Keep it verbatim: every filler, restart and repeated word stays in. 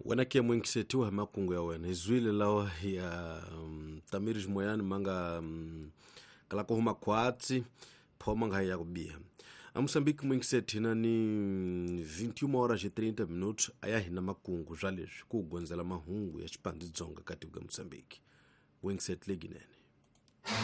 Wanakia mwenkiseti wa makungu ya wena izwile lawa ya um, Tamiris Moyani manga um, kalako huma kwati po manga ya kubia. A Moçambique mwenkiseti na ni vinte e uma horas e trinta minutos ayahi na makungu jalejo kugonzela mahungu ya chipandi zonga kati uga Moçambique. Mwenkiseti leginene.